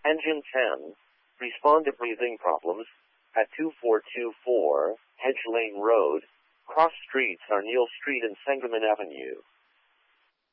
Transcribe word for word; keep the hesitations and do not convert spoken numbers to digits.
Engine ten. Respond to breathing problems at two four two four Hedge Lane Road. Cross streets are Neal Street and Sangamon Avenue.